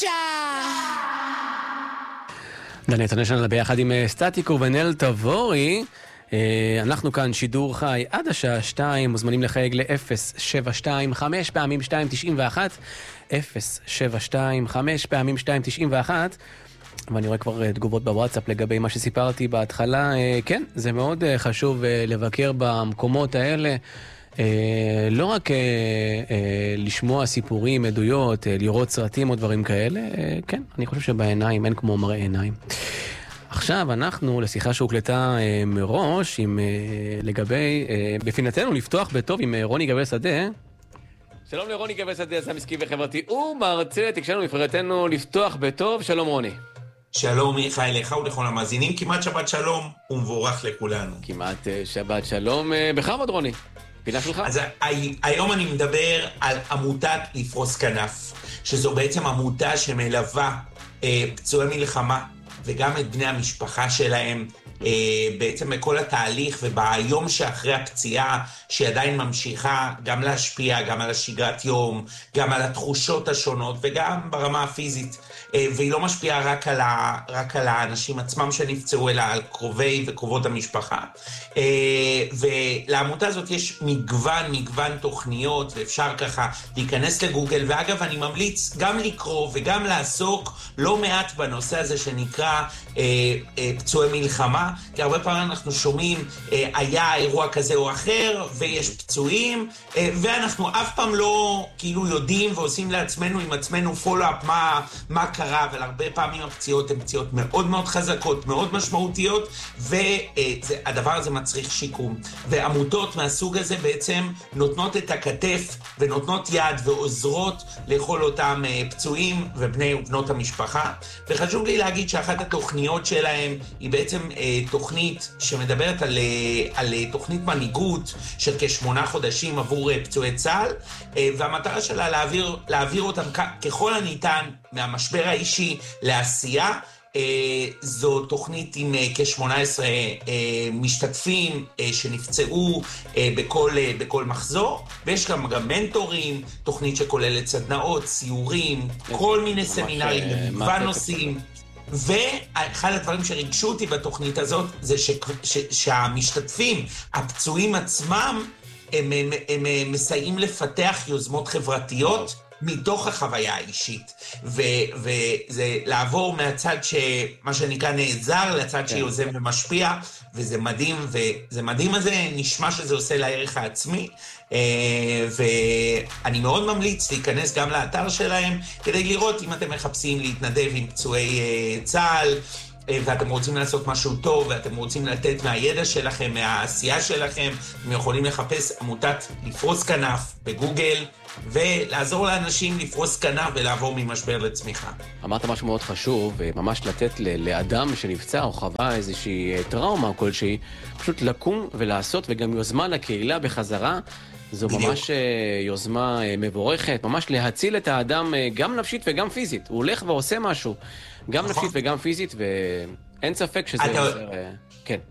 דני אינטרנשיונל ביחד עם סטטיקו ונל תבורי. אנחנו כאן שידור חי עד השעה 2, מוזמנים לחייג ל-072 5 פעמים 291 072 5 פעמים 291. ואני רואה כבר תגובות בוואטסאפ לגבי מה שסיפרתי בהתחלה. כן, זה מאוד חשוב לבקר במקומות האלה, לא רק לשמוע סיפורים, עדויות, לראות סרטים או דברים כאלה. כן, אני חושב שבעיניים אין כמו מראה עיניים. עכשיו אנחנו לשיחה שהוקלטה מראש עם לגבי בפינתנו לפתוח בטוב עם רוני גבי שדה. שלום לרוני גבי שדה, יזם עסקי וחברתי ומרצה לתקשורת מבחינתנו לפתוח בטוב. שלום רוני. שלום מיכאל, לך ולכל המאזינים, כמעט שבת שלום ומבורך לכולנו. כמעט שבת שלום, בכבוד רוני, פינה שלך. אז היום אני מדבר על עמותת לפרוס כנף, שזו בעצם עמותה שמלווה פצועי מלחמה וגם את בני המשפחה שלהם, בעצם בכל התהליך וביום שאחרי הפציעה, שהיא עדיין ממשיכה גם להשפיע, גם על השגרת יום, גם על התחושות השונות וגם ברמה הפיזית. והיא לא משפיעה רק על האנשים עצמם שנפצעו, אלא על קרובי וקרובות המשפחה. ולעמותה הזאת יש מגוון תוכניות, ואפשר ככה להיכנס לגוגל, ואגב אני ממליץ גם לקרוא וגם לעסוק לא מעט בנושא הזה שנקרא פצועי מלחמה, כי הרבה פעמים אנחנו שומעים היה אירוע כזה או אחר ויש פצועים, ואנחנו אף פעם לא כאילו יודעים ועושים לעצמנו עם עצמנו פולו-אפ מה קרה, אבל הרבה פעמים הפציעות הן פציעות מאוד מאוד חזקות, מאוד משמעותיות, והדבר הזה מצריך שיקום. ועמותות מהסוג הזה בעצם נותנות את הכתף ונותנות יד ועוזרות לכל אותם פצועים ובני ובנות המשפחה. וחשוב לי להגיד שאחת התוכניות שלהם היא בעצם תוכנית שמדברת על תוכנית מנהיגות של כ8 חודשים עבור פצועי צה"ל, והמטרה שלה להעביר אותם ככל הניתן מהמשבר האישי לעשייה. זו תוכנית עם כ18 משתתפים שנפצעו בכל מחזור, ויש גם מנטורים, תוכנית שכוללת סדנאות, סיורים, כל מיני סמינרים במגוון נושאים. ואחד הדברים שריגשו אותי בתוכנית הזאת זה שהמשתתפים, הפצועים עצמם, הם מסייעים לפתח יוזמות חברתיות מתוך החוויה האישית, וזה לעבור מהצד שמה שנקרא נעזר לצד שיוזם ומשפיע, וזה מדהים, וזה מדהים הזה, נשמע שזה עושה לערך העצמי, ואני מאוד ממליץ להיכנס גם לאתר שלהם, כדי לראות אם אתם מחפשים להתנדב עם פצועי צה"ל, ואתם רוצים לעשות משהו טוב, ואתם רוצים לתת מהידע שלכם, מהעשייה שלכם, אתם יכולים לחפש עמותת לפרוס כנף בגוגל, ולעזור לאנשים לפרוס כנף ולעבור ממשבר לצמיחה. אמרת משהו מאוד חשוב, ממש לתת לאדם שנפצע או חווה איזושהי טראומה כלשהי, פשוט לקום ולעשות, וגם יוזמה לקהילה בחזרה, זו בדיוק. ממש יוזמה מבורכת, ממש להציל את האדם גם נפשית וגם פיזית. הוא הולך ועושה משהו, גם נפשית וגם פיזית, ואין ספק שזה עוזר.